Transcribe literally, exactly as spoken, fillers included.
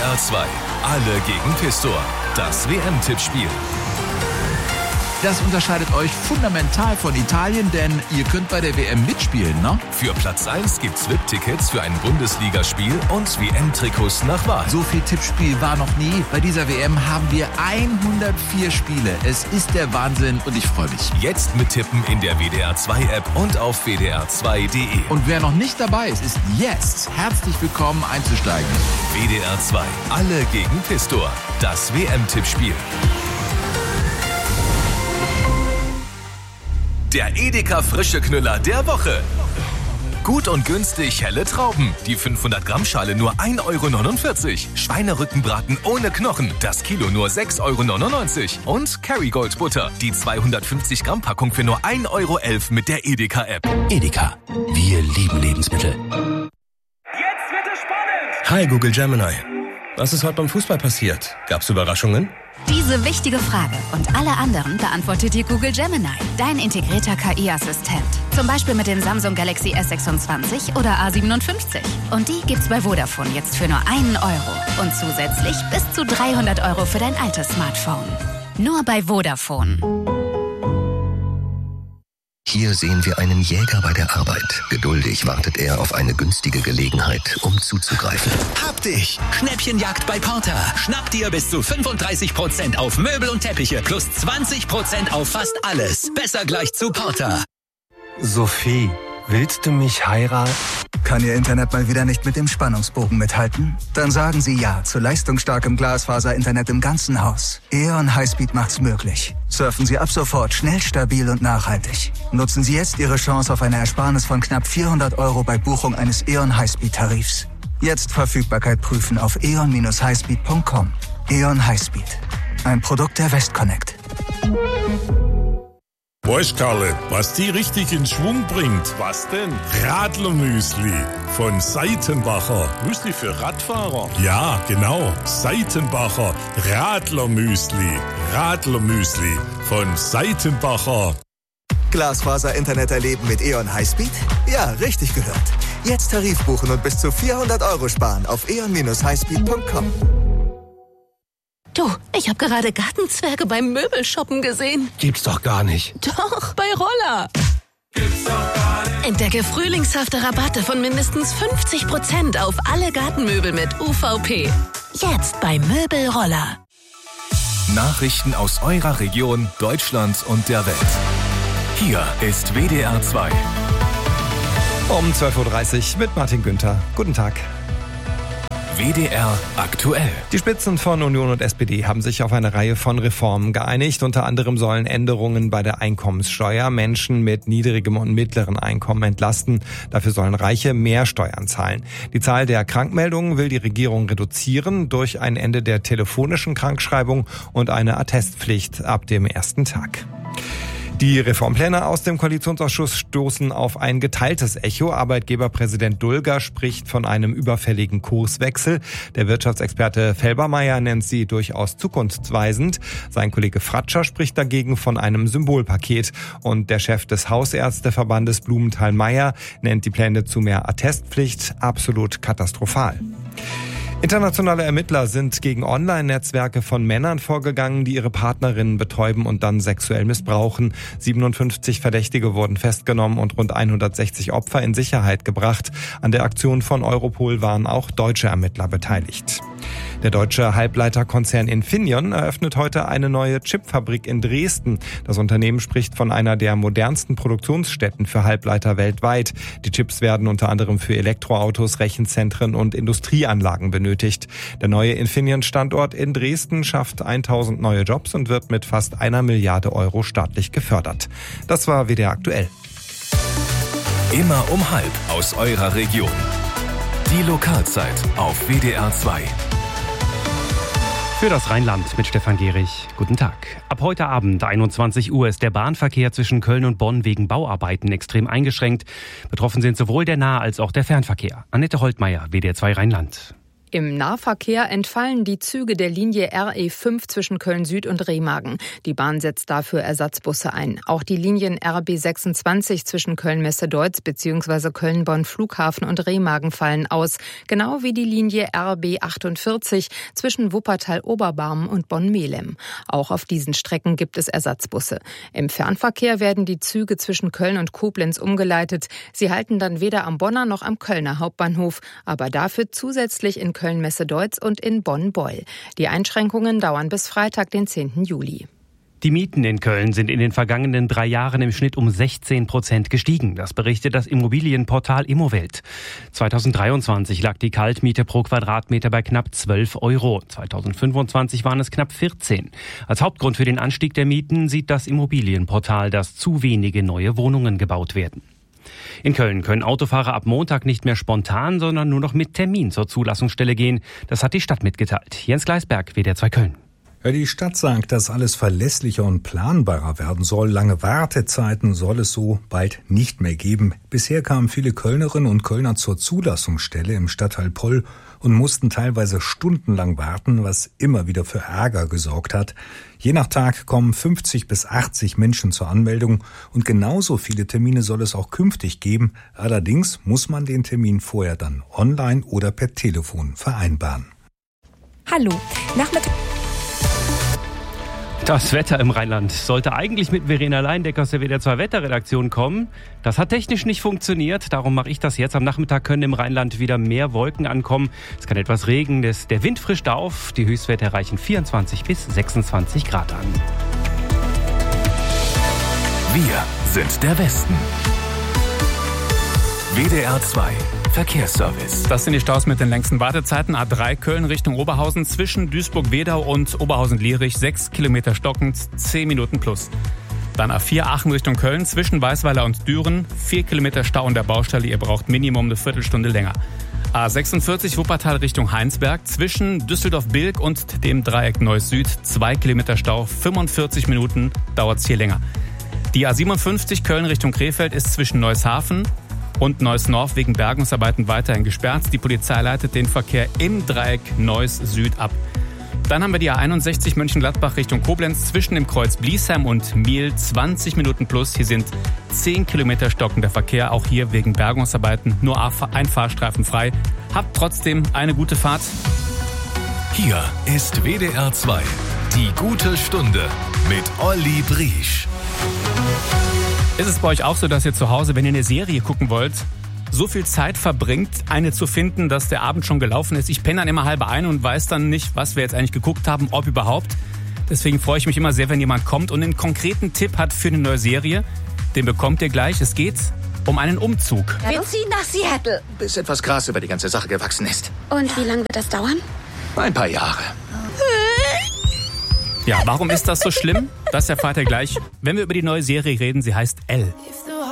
R zwei. Alle gegen Pistor. Das W M-Tippspiel. Das unterscheidet euch fundamental von Italien, denn ihr könnt bei der W M mitspielen, ne? Für Platz eins gibt's V I P-Tickets für ein Bundesligaspiel und W M-Trikots nach Wahl. So viel Tippspiel war noch nie. Bei dieser W M haben wir hundertvier Spiele. Es ist der Wahnsinn und ich freue mich. Jetzt mittippen in der W D R zwei App und auf w d r zwei punkt d e. Und wer noch nicht dabei ist, ist jetzt herzlich willkommen einzusteigen. W D R zwei. Alle gegen Pistor. Das W M-Tippspiel. Der Edeka frische Knüller der Woche. Gut und günstig helle Trauben. Die fünfhundert Gramm Schale nur ein Euro neunundvierzig. Schweinerückenbraten ohne Knochen. Das Kilo nur sechs Euro neunundneunzig. Und Kerrygold Butter. Die zweihundertfünfzig Gramm Packung für nur ein Euro elf mit der Edeka App. Edeka. Wir lieben Lebensmittel. Jetzt wird es spannend. Hi Google Gemini. Was ist heute beim Fußball passiert? Gab's Überraschungen? Diese wichtige Frage und alle anderen beantwortet dir Google Gemini, dein integrierter K I-Assistent. Zum Beispiel mit dem Samsung Galaxy S sechsundzwanzig oder A siebenundfünfzig. Und die gibt's bei Vodafone jetzt für nur einen Euro. Und zusätzlich bis zu dreihundert Euro für dein altes Smartphone. Nur bei Vodafone. Hier sehen wir einen Jäger bei der Arbeit. Geduldig wartet er auf eine günstige Gelegenheit, um zuzugreifen. Hab dich! Schnäppchenjagd bei Porter. Schnapp dir bis zu fünfunddreißig Prozent auf Möbel und Teppiche plus zwanzig Prozent auf fast alles. Besser gleich zu Porter. Sophie, willst du mich heiraten? Kann Ihr Internet mal wieder nicht mit dem Spannungsbogen mithalten? Dann sagen Sie ja zu leistungsstarkem Glasfaser-Internet im ganzen Haus. E O N Highspeed macht's möglich. Surfen Sie ab sofort schnell, stabil und nachhaltig. Nutzen Sie jetzt Ihre Chance auf eine Ersparnis von knapp vierhundert Euro bei Buchung eines E O N Highspeed-Tarifs. Jetzt Verfügbarkeit prüfen auf e o n dash highspeed punkt com. E O N Highspeed. Ein Produkt der Westconnect. Weißt Karle, was die richtig in Schwung bringt? Was denn? Radlermüsli von Seitenbacher. Müsli für Radfahrer? Ja, genau. Seitenbacher Radlermüsli. Radlermüsli von Seitenbacher. Glasfaser-Internet erleben mit E O N Highspeed? Ja, richtig gehört. Jetzt Tarif buchen und bis zu vierhundert Euro sparen auf e o n dash highspeed punkt com. Du, ich habe gerade Gartenzwerge beim Möbelshoppen gesehen. Gibt's doch gar nicht. Doch, bei Roller. Gibt's doch gar nicht. Entdecke frühlingshafte Rabatte von mindestens fünfzig Prozent auf alle Gartenmöbel mit U V P. Jetzt bei Möbel Roller. Nachrichten aus eurer Region, Deutschland und der Welt. Hier ist W D R zwei. Um zwölf Uhr dreißig mit Martin Günther. Guten Tag. W D R aktuell. Die Spitzen von Union und S P D haben sich auf eine Reihe von Reformen geeinigt. Unter anderem sollen Änderungen bei der Einkommenssteuer Menschen mit niedrigem und mittleren Einkommen entlasten. Dafür sollen Reiche mehr Steuern zahlen. Die Zahl der Krankmeldungen will die Regierung reduzieren durch ein Ende der telefonischen Krankschreibung und eine Attestpflicht ab dem ersten Tag. Die Reformpläne aus dem Koalitionsausschuss stoßen auf ein geteiltes Echo. Arbeitgeberpräsident Dulger spricht von einem überfälligen Kurswechsel. Der Wirtschaftsexperte Felbermayr nennt sie durchaus zukunftsweisend. Sein Kollege Fratscher spricht dagegen von einem Symbolpaket. Und der Chef des Hausärzteverbandes Blumenthal-Meyer nennt die Pläne zu mehr Attestpflicht absolut katastrophal. Internationale Ermittler sind gegen Online-Netzwerke von Männern vorgegangen, die ihre Partnerinnen betäuben und dann sexuell missbrauchen. siebenundfünfzig Verdächtige wurden festgenommen und rund hundertsechzig Opfer in Sicherheit gebracht. An der Aktion von Europol waren auch deutsche Ermittler beteiligt. Der deutsche Halbleiterkonzern Infineon eröffnet heute eine neue Chipfabrik in Dresden. Das Unternehmen spricht von einer der modernsten Produktionsstätten für Halbleiter weltweit. Die Chips werden unter anderem für Elektroautos, Rechenzentren und Industrieanlagen benötigt. Der neue Infineon-Standort in Dresden schafft tausend neue Jobs und wird mit fast einer Milliarde Euro staatlich gefördert. Das war W D R aktuell. Immer um halb aus eurer Region. Die Lokalzeit auf W D R zwei. Für das Rheinland mit Stefan Gehrig. Guten Tag. Ab heute Abend einundzwanzig Uhr ist der Bahnverkehr zwischen Köln und Bonn wegen Bauarbeiten extrem eingeschränkt. Betroffen sind sowohl der Nah- als auch der Fernverkehr. Annette Holtmeier, W D R zwei Rheinland. Im Nahverkehr entfallen die Züge der Linie R E fünf zwischen Köln Süd und Remagen. Die Bahn setzt dafür Ersatzbusse ein. Auch die Linien R B sechsundzwanzig zwischen Köln-Messe-Deutz bzw. Köln-Bonn Flughafen und Remagen fallen aus. Genau wie die Linie R B achtundvierzig zwischen Wuppertal-Oberbarmen und Bonn-Melem. Auch auf diesen Strecken gibt es Ersatzbusse. Im Fernverkehr werden die Züge zwischen Köln und Koblenz umgeleitet. Sie halten dann weder am Bonner noch am Kölner Hauptbahnhof, aber dafür zusätzlich in Köln-Messe-Deutz und in Bonn-Beul. Die Einschränkungen dauern bis Freitag, den zehnten Juli. Die Mieten in Köln sind in den vergangenen drei Jahren im Schnitt um sechzehn Prozent gestiegen. Das berichtet das Immobilienportal Immowelt. zweitausenddreiundzwanzig lag die Kaltmiete pro Quadratmeter bei knapp zwölf Euro. zweitausendfünfundzwanzig waren es knapp vierzehn. Als Hauptgrund für den Anstieg der Mieten sieht das Immobilienportal, dass zu wenige neue Wohnungen gebaut werden. In Köln können Autofahrer ab Montag nicht mehr spontan, sondern nur noch mit Termin zur Zulassungsstelle gehen. Das hat die Stadt mitgeteilt. Jens Gleisberg, W D R zwei Köln. Ja, die Stadt sagt, dass alles verlässlicher und planbarer werden soll. Lange Wartezeiten soll es so bald nicht mehr geben. Bisher kamen viele Kölnerinnen und Kölner zur Zulassungsstelle im Stadtteil Poll und mussten teilweise stundenlang warten, was immer wieder für Ärger gesorgt hat. Je nach Tag kommen fünfzig bis achtzig Menschen zur Anmeldung und genauso viele Termine soll es auch künftig geben. Allerdings muss man den Termin vorher dann online oder per Telefon vereinbaren. Hallo, Nachmittag. Das Wetter im Rheinland sollte eigentlich mit Verena Leindeck aus der W D R zwei Wetterredaktion kommen. Das hat technisch nicht funktioniert, darum mache ich das jetzt. Am Nachmittag können im Rheinland wieder mehr Wolken ankommen. Es kann etwas Regen, der Wind frischt auf. Die Höchstwerte erreichen vierundzwanzig bis sechsundzwanzig Grad an. Wir sind der Westen. W D R zwei Verkehrsservice. Das sind die Staus mit den längsten Wartezeiten. A drei Köln Richtung Oberhausen zwischen Duisburg-Wedau und Oberhausen-Lierich. sechs Kilometer stockend, zehn Minuten plus. Dann A vier Aachen Richtung Köln zwischen Weißweiler und Düren. vier Kilometer Stau an der Baustelle. Ihr braucht Minimum eine Viertelstunde länger. A sechsundvierzig Wuppertal Richtung Heinsberg zwischen Düsseldorf-Bilk und dem Dreieck Neuss Süd. zwei Kilometer Stau, fünfundvierzig Minuten dauert es hier länger. Die A siebenundfünfzig Köln Richtung Krefeld ist zwischen Neushafen und Neuss-Norf wegen Bergungsarbeiten weiterhin gesperrt. Die Polizei leitet den Verkehr im Dreieck Neuss Süd ab. Dann haben wir die A einundsechzig Mönchengladbach Richtung Koblenz zwischen dem Kreuz Bliesheim und Miel. zwanzig Minuten plus. Hier sind zehn Kilometer stockender Verkehr. Auch hier wegen Bergungsarbeiten nur ein Fahrstreifen frei. Habt trotzdem eine gute Fahrt. Hier ist W D R zwei. Die gute Stunde mit Olli Briesch. Ist es bei euch auch so, dass ihr zu Hause, wenn ihr eine Serie gucken wollt, so viel Zeit verbringt, eine zu finden, dass der Abend schon gelaufen ist? Ich penne dann immer halb ein und weiß dann nicht, was wir jetzt eigentlich geguckt haben, ob überhaupt. Deswegen freue ich mich immer sehr, wenn jemand kommt und einen konkreten Tipp hat für eine neue Serie. Den bekommt ihr gleich. Es geht um einen Umzug. Wir ziehen nach Seattle. Bis etwas Gras über die ganze Sache gewachsen ist. Und wie lange wird das dauern? Ein paar Jahre. Ja, warum ist das so schlimm? Das erfahrt ihr gleich, wenn wir über die neue Serie reden. Sie heißt Elle.